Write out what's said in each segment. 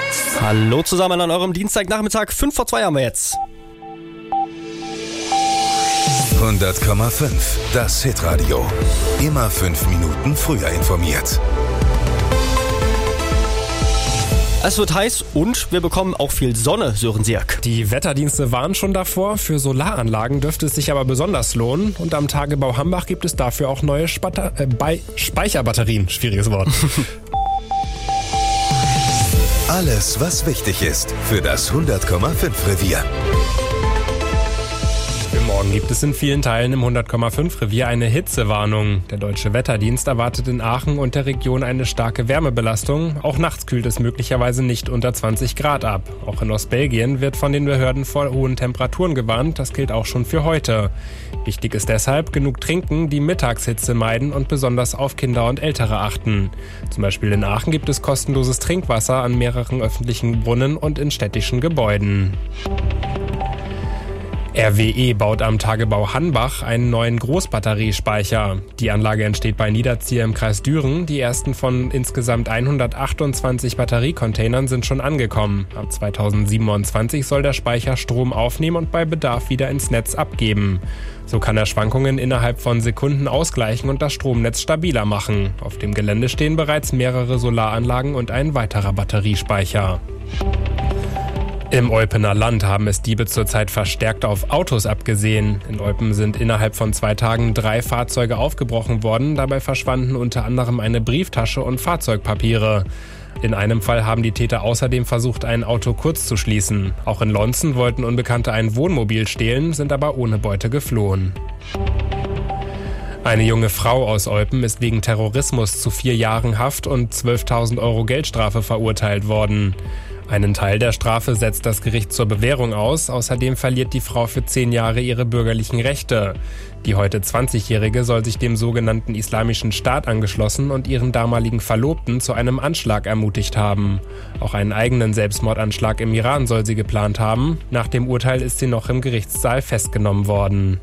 Hallo zusammen an eurem Dienstagnachmittag. 1:55 haben wir jetzt. 100,5. Das Hitradio. Immer 5 Minuten früher informiert. Es wird heiß und wir bekommen auch viel Sonne, Sören Sierk. Die Wetterdienste warnen schon davor. Für Solaranlagen dürfte es sich aber besonders lohnen. Und am Tagebau Hambach gibt es dafür auch neue Speicherbatterien. Schwieriges Wort. Alles, was wichtig ist für das 100,5 Revier. Für morgen gibt es in vielen Teilen im 100,5 Revier eine Hitzewarnung. Der Deutsche Wetterdienst erwartet in Aachen und der Region eine starke Wärmebelastung. Auch nachts kühlt es möglicherweise nicht unter 20 Grad ab. Auch in Ostbelgien wird von den Behörden vor hohen Temperaturen gewarnt. Das gilt auch schon für heute. Wichtig ist deshalb, genug trinken, die Mittagshitze meiden und besonders auf Kinder und Ältere achten. Zum Beispiel in Aachen gibt es kostenloses Trinkwasser an mehreren öffentlichen Brunnen und in städtischen Gebäuden. RWE baut am Tagebau Hambach einen neuen Großbatteriespeicher. Die Anlage entsteht bei Niederzieher im Kreis Düren. Die ersten von insgesamt 128 Batteriecontainern sind schon angekommen. Ab 2027 soll der Speicher Strom aufnehmen und bei Bedarf wieder ins Netz abgeben. So kann er Schwankungen innerhalb von Sekunden ausgleichen und das Stromnetz stabiler machen. Auf dem Gelände stehen bereits mehrere Solaranlagen und ein weiterer Batteriespeicher. Im Eupener Land haben es Diebe zurzeit verstärkt auf Autos abgesehen. In Eupen sind innerhalb von 2 Tagen 3 Fahrzeuge aufgebrochen worden. Dabei verschwanden unter anderem eine Brieftasche und Fahrzeugpapiere. In einem Fall haben die Täter außerdem versucht, ein Auto kurz zu schließen. Auch in Lonzen wollten Unbekannte ein Wohnmobil stehlen, sind aber ohne Beute geflohen. Eine junge Frau aus Eupen ist wegen Terrorismus zu 4 Jahren Haft und 12.000 Euro Geldstrafe verurteilt worden. Einen Teil der Strafe setzt das Gericht zur Bewährung aus. Außerdem verliert die Frau für 10 Jahre ihre bürgerlichen Rechte. Die heute 20-Jährige soll sich dem sogenannten Islamischen Staat angeschlossen und ihren damaligen Verlobten zu einem Anschlag ermutigt haben. Auch einen eigenen Selbstmordanschlag im Iran soll sie geplant haben. Nach dem Urteil ist sie noch im Gerichtssaal festgenommen worden.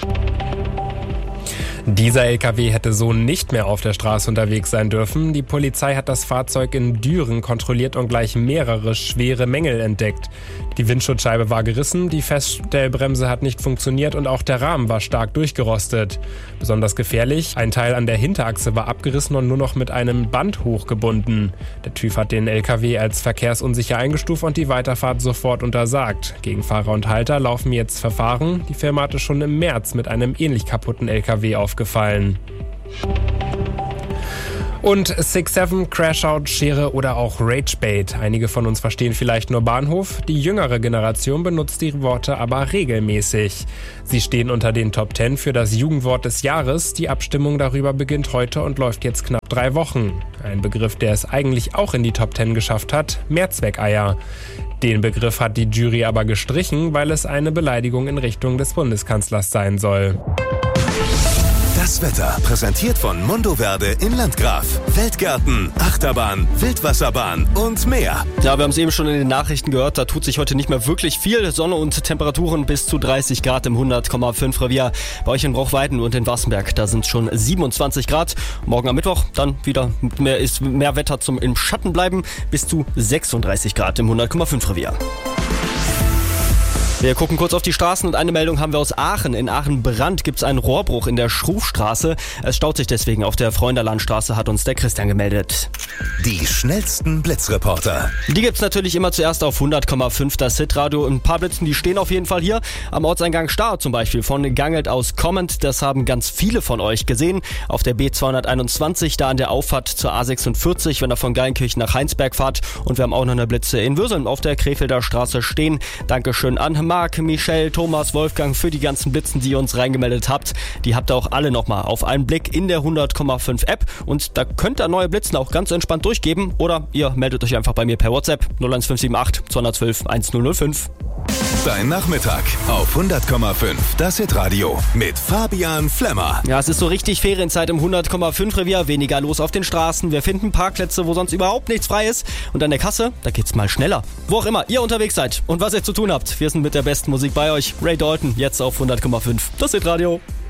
Dieser LKW hätte so nicht mehr auf der Straße unterwegs sein dürfen. Die Polizei hat das Fahrzeug in Düren kontrolliert und gleich mehrere schwere Mängel entdeckt. Die Windschutzscheibe war gerissen, die Feststellbremse hat nicht funktioniert und auch der Rahmen war stark durchgerostet. Besonders gefährlich, ein Teil an der Hinterachse war abgerissen und nur noch mit einem Band hochgebunden. Der TÜV hat den LKW als verkehrsunsicher eingestuft und die Weiterfahrt sofort untersagt. Gegen Fahrer und Halter laufen jetzt Verfahren. Die Firma hatte schon im März mit einem ähnlich kaputten LKW aufgefallen. Und 6-7, Crashout, Schere oder auch Ragebait. Einige von uns verstehen vielleicht nur Bahnhof. Die jüngere Generation benutzt die Worte aber regelmäßig. Sie stehen unter den Top 10 für das Jugendwort des Jahres. Die Abstimmung darüber beginnt heute und läuft jetzt knapp 3 Wochen. Ein Begriff, der es eigentlich auch in die Top 10 geschafft hat, Mehrzweckeier. Den Begriff hat die Jury aber gestrichen, weil es eine Beleidigung in Richtung des Bundeskanzlers sein soll. Das Wetter präsentiert von Mondoverde in Landgraf. Feldgärten, Achterbahn, Wildwasserbahn und mehr. Ja, wir haben es eben schon in den Nachrichten gehört, da tut sich heute nicht mehr wirklich viel. Sonne und Temperaturen bis zu 30 Grad im 100,5 Revier. Bei euch in Brauchweiden und in Wassenberg, da sind es schon 27 Grad. Morgen am Mittwoch dann wieder mehr Wetter zum im Schatten bleiben. Bis zu 36 Grad im 100,5 Revier. Wir gucken kurz auf die Straßen und eine Meldung haben wir aus Aachen. In Aachen-Brand gibt es einen Rohrbruch in der Schrufstraße. Es staut sich deswegen auf der Freunderlandstraße, hat uns der Christian gemeldet. Die schnellsten Blitzreporter. Die gibt's natürlich immer zuerst auf 100,5 das Hitradio. Ein paar Blitzen, die stehen auf jeden Fall hier am Ortseingang Stahrt zum Beispiel von Gangelt aus kommend. Das haben ganz viele von euch gesehen. Auf der B221, da an der Auffahrt zur A46, wenn ihr von Geilenkirchen nach Heinsberg fahrt. Und wir haben auch noch eine Blitze in Würseln auf der Krefelder Straße stehen. Dankeschön an Marc, Michelle, Thomas, Wolfgang für die ganzen Blitzen, die ihr uns reingemeldet habt. Die habt ihr auch alle nochmal auf einen Blick in der 100,5 App. Und da könnt ihr neue Blitzen auch ganz entspannt durchgeben. Oder ihr meldet euch einfach bei mir per WhatsApp 01578 212 1005. Dein Nachmittag auf 100,5 das Hitradio mit Fabian Flemmer. Ja, es ist so richtig Ferienzeit im 100,5 Revier. Weniger los auf den Straßen. Wir finden Parkplätze, wo sonst überhaupt nichts frei ist. Und an der Kasse, da geht's mal schneller. Wo auch immer ihr unterwegs seid und was ihr zu tun habt. Wir sind mit der besten Musik bei euch. Ray Dalton, jetzt auf 100,5 das Hitradio.